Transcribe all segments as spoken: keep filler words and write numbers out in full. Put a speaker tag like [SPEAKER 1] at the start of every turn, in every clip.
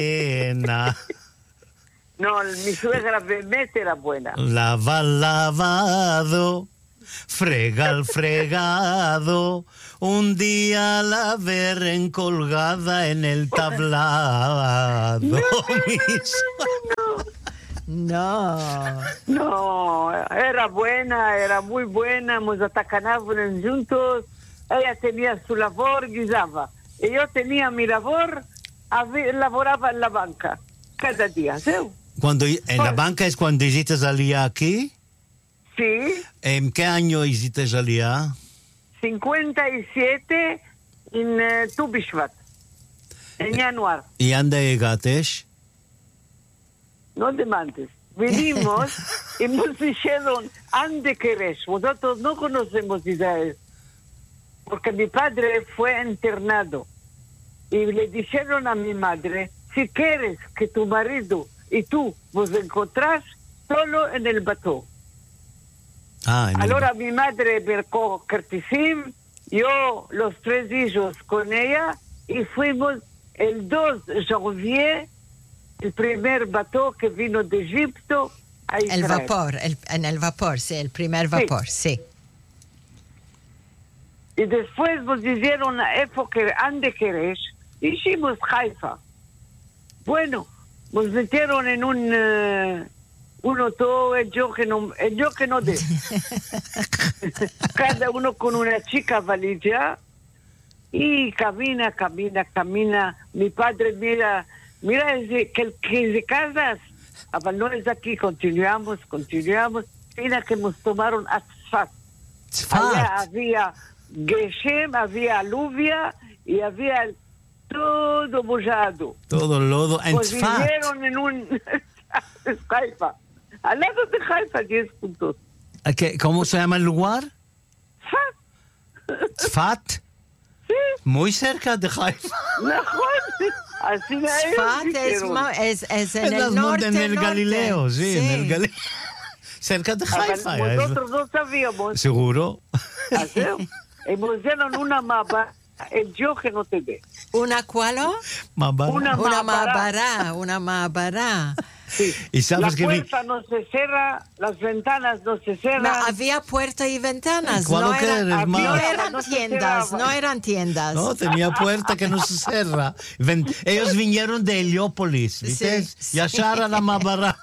[SPEAKER 1] No, mi suegra באמת era buena.
[SPEAKER 2] Lava lavado, frega al fregado, un día la verán colgada en el tablado.
[SPEAKER 1] No, no,
[SPEAKER 3] No.
[SPEAKER 1] no, era buena, era muy buena, nos atacaban juntos, ella tenía su labor, guisaba, y yo tenía mi labor, laboraba en la banca, cada día, ¿sí?
[SPEAKER 2] Cuando en la banca es cuando hiciste salía aquí.
[SPEAKER 1] Sí.
[SPEAKER 2] ¿En qué año hiciste salía?
[SPEAKER 1] cincuenta y siete en uh, Tu Bishvat, en januar.
[SPEAKER 2] ¿Y dónde llegaste?
[SPEAKER 1] No demandes. Vinimos y nos dijeron, ande querés. Vosotros no conocemos Israel. Porque mi padre fue internado. Y le dijeron a mi madre, si quieres que tu marido y tú vos encontrás solo en el bató.
[SPEAKER 2] Ah,
[SPEAKER 1] Ahora mi madre mercó Kertisim, yo los tres hijos con ella, y fuimos el dos de janvier, el primer bató que vino de Egipto a Israel.
[SPEAKER 3] El vapor, el, en el vapor, sí, el primer vapor, sí. sí.
[SPEAKER 1] Y después nos dijeron, época, ¿ande querés? Hicimos Haifa. Bueno, nos metieron en un... Uh, uno todo, yo que no, yo que no de. Cada uno con una chica valilla y camina, camina, camina. Mi padre mira, mira que, que se casas. Aber no es aquí, continuamos, continuamos. Mira que nos tomaron a Tzfat. Allá había Geshem, había aluvia y había todo mojado.
[SPEAKER 2] Todo lodo en
[SPEAKER 1] Nos
[SPEAKER 2] Tzfat.
[SPEAKER 1] vivieron en un... Haifa. Al lado de Haifa, diez puntos.
[SPEAKER 2] ¿Qué, ¿Cómo se llama el lugar?
[SPEAKER 1] Tzfat.
[SPEAKER 2] ¿Tzfat?
[SPEAKER 1] Sí.
[SPEAKER 2] Muy cerca de Haifa.
[SPEAKER 1] Así me
[SPEAKER 3] Tzfat es, es, es en el norte.
[SPEAKER 2] En el
[SPEAKER 3] norte.
[SPEAKER 2] Galileo, sí,
[SPEAKER 3] sí.
[SPEAKER 2] en el Galileo. Cerca de Haifa.
[SPEAKER 1] Nosotros no sabíamos.
[SPEAKER 2] ¿Seguro?
[SPEAKER 1] Así. Y nos dieron una mapa, el yo que no te ve.
[SPEAKER 3] ¿Una cuál?
[SPEAKER 2] Mabara.
[SPEAKER 1] Una
[SPEAKER 3] Una mabará, una mabará.
[SPEAKER 1] Sí.
[SPEAKER 2] Y sabes
[SPEAKER 1] la
[SPEAKER 2] que
[SPEAKER 1] puerta mi... no se cierra, las ventanas no se cierran.
[SPEAKER 3] No, había puerta y ventanas. No
[SPEAKER 2] que
[SPEAKER 3] eran,
[SPEAKER 2] eres,
[SPEAKER 3] no
[SPEAKER 2] había,
[SPEAKER 3] eran
[SPEAKER 1] no se
[SPEAKER 3] tiendas,
[SPEAKER 1] cerraba.
[SPEAKER 3] no eran tiendas.
[SPEAKER 2] No, tenía puerta que no se cierra. Ven, ellos vinieron de Heliópolis, ¿viste?
[SPEAKER 3] Sí,
[SPEAKER 2] Yashar a la Mabara.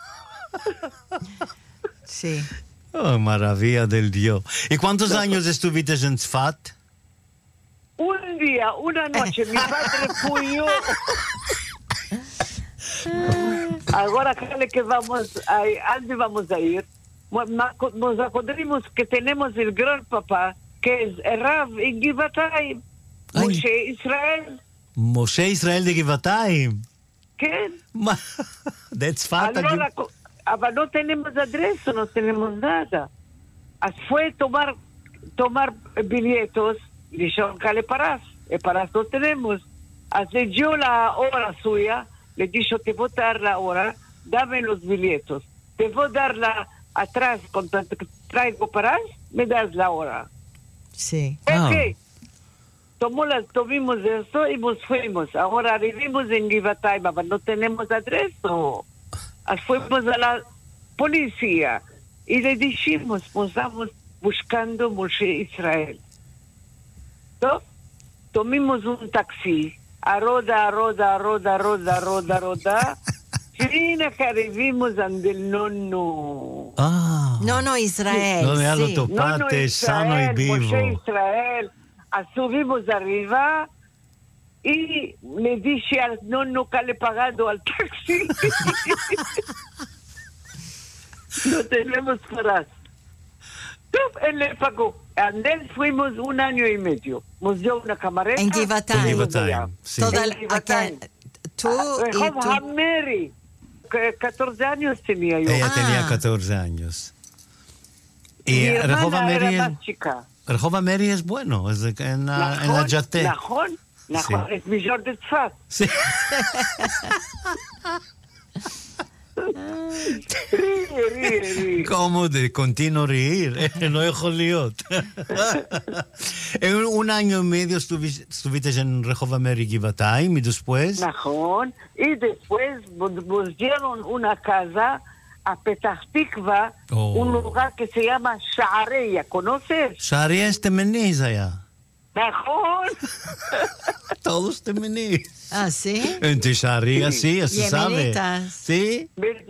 [SPEAKER 3] Sí.
[SPEAKER 2] Oh, maravilla del Dios. ¿Y cuántos años estuviste en Tzfat?
[SPEAKER 1] Un día, una noche, mi padre fui yo. Ahora, creo que vamos a ir, ¿a dónde vamos a ir? Nos acordamos que tenemos el gran papá, que es el Rav en Givatayim, Moshe Israel.
[SPEAKER 2] Moshe Israel de Givatayim.
[SPEAKER 1] ¿Qué?
[SPEAKER 2] De Tzfat.
[SPEAKER 1] Ahora, no tenemos adreso, no tenemos nada. Fue tomar, tomar billetos, dijeron que le parás, y parás no tenemos. Así yo la hora suya, le dije, te voy a dar la hora, dame los billetes. Te voy a dar la atrás, cuando traigo parás, me das la hora.
[SPEAKER 3] Sí.
[SPEAKER 1] Ok. Oh. Tomó las, tomamos eso y nos fuimos. Ahora vivimos en Givatayim, pero no tenemos adreso. Fuimos a la policía y le dijimos, nos estamos buscando Moshe Israel. ¿No? Tomamos un taxi, a roda, a roda, a roda, a roda, a roda, a roda. Fino que arrivimos donde el nonno.
[SPEAKER 2] Ah.
[SPEAKER 3] Nonno Israel.
[SPEAKER 2] Donde ya
[SPEAKER 3] sí.
[SPEAKER 2] lo topaste, sano y vivo.
[SPEAKER 1] Moshe Israel. Subimos arriba y le dije al nonno que le he pagado al taxi. No tenemos paras. Él le pagó. Andel fuimos un año y medio. Nos dio una camarera.
[SPEAKER 3] En Givatayim.
[SPEAKER 2] En Givatayim, sí.
[SPEAKER 3] Toda
[SPEAKER 1] En
[SPEAKER 3] la,
[SPEAKER 1] Givatayim.
[SPEAKER 3] tú
[SPEAKER 1] Ah,
[SPEAKER 3] y tú.
[SPEAKER 1] Hameri. catorce años tenía yo.
[SPEAKER 2] Ella
[SPEAKER 3] Ah.
[SPEAKER 2] tenía catorce años.
[SPEAKER 1] Mi
[SPEAKER 2] Y
[SPEAKER 1] hermana
[SPEAKER 2] Rehov
[SPEAKER 1] era
[SPEAKER 2] Meri,
[SPEAKER 1] más chica.
[SPEAKER 2] Rehov Meri es bueno, es de, en la, en la Yaté.
[SPEAKER 1] Najón, Najón,
[SPEAKER 2] Sí.
[SPEAKER 1] es millón de Tzfat.
[SPEAKER 2] Sí.
[SPEAKER 1] Ríe, ríe, ríe.
[SPEAKER 2] ¿Cómo de continuo reír? No יכול להיות. En un año y medio estuvi- estuviste en Rehova Meri Givatayim y después...
[SPEAKER 1] נכון, y después bu- pusieron una casa a Petah Tikva,
[SPEAKER 2] Oh.
[SPEAKER 1] un lugar que se llama Sha'areya, ¿conoces?
[SPEAKER 2] Sharia es temení, Zaya.
[SPEAKER 1] נכון.
[SPEAKER 2] Todos temení.
[SPEAKER 3] Ah, sí.
[SPEAKER 2] En Sharia, sí, eso sabe.
[SPEAKER 3] Yemenitas.
[SPEAKER 2] Sí.